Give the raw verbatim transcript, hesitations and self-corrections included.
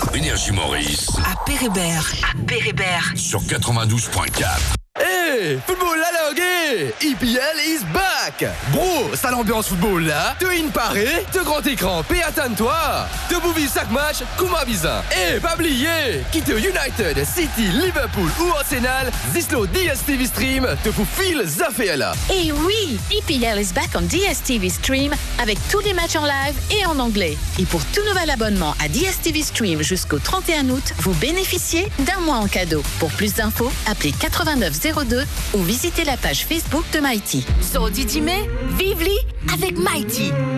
Énergie Maurice. À Pérébert. À Pérébert. Sur quatre-vingt-douze point quatre. Hey, football la langue, E P L is back. Bro, ça l'ambiance football là. Te in paré, te grand écran, paie attends-toi. Te bouvis chaque match, comme un bizarre. Et pas oublier, quitte United, City, Liverpool ou Arsenal, Zislo D S T V Stream te fout fil Zaféala. Et oui, E P L is back on D S T V Stream avec tous les matchs en live et en anglais. Et pour tout nouvel abonnement à D S T V Stream jusqu'au trente et un août, vous bénéficiez d'un mois en cadeau. Pour plus d'infos, appelez quatre-vingt-neuf zéro deux ou visitez la page Facebook de Mighty. So Didi mai, vive-li avec Mighty.